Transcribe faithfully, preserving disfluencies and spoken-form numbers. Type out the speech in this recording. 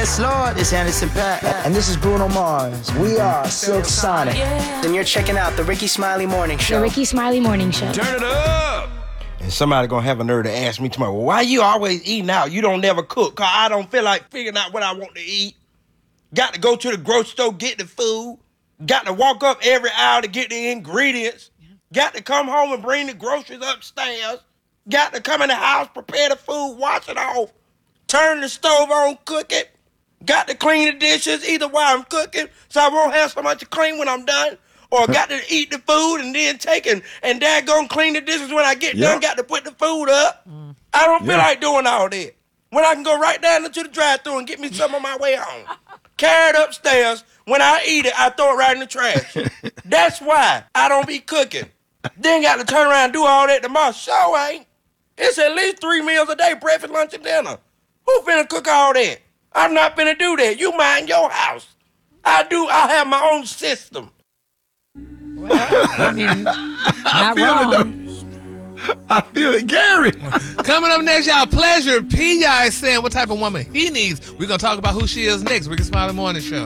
Yes, Lord. It's Anderson .Paak. And this is Bruno Mars. We are Silk Sonic. Yeah. And you're checking out the Ricky Smiley Morning Show. The Ricky Smiley Morning Show. Turn it up! And somebody gonna have a nerve to ask me tomorrow, well, why you always eating out? You don't never cook, cause I don't feel like figuring out what I want to eat. Got to go to the grocery store, get the food. Got to walk up every hour to get the ingredients. Got to come home and bring the groceries upstairs. Got to come in the house, prepare the food, wash it off, turn the stove on, cook it. Got to clean the dishes either while I'm cooking so I won't have so much to clean when I'm done. Or got to eat the food and then take and, and dad gonna clean the dishes when I get Yep. done. Got to put the food up. Mm. I don't feel Yeah. like doing all that. When I can go right down into the drive-thru and get me some on my way home. Carry it upstairs. When I eat it, I throw it right in the trash. That's why I don't be cooking. Then got to turn around and do all that tomorrow. So ain't. It's at least three meals a day, breakfast, lunch, and dinner. Who finna cook all that? I'm not finna do that. You mind your house. I do. I have my own system. Well, I mean, not wrong. I feel it, Gary. Coming up next, y'all, Pleasure P. Y'all is saying what type of woman he needs. We're going to talk about who she is next. Ricky Smiley Morning Show.